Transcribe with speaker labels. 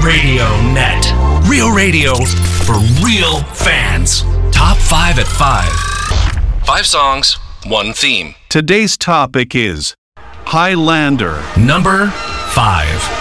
Speaker 1: Radio Net. Real radio for real fans. Top 5 at 5. 5 songs, 1 theme.
Speaker 2: Today's topic is Highlander.
Speaker 1: Number 5.